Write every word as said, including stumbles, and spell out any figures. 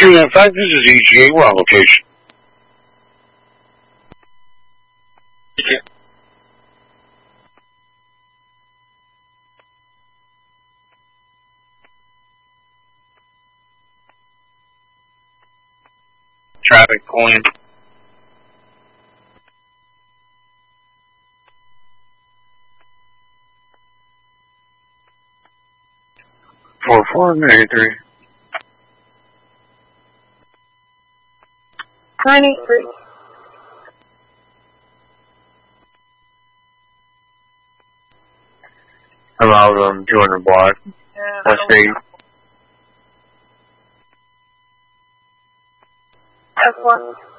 two nine five, this is E G A. We're on location. Okay. Traffic coin. Four four nine three. Nine eight three. I'm out on two hundred block. That's eight. F one.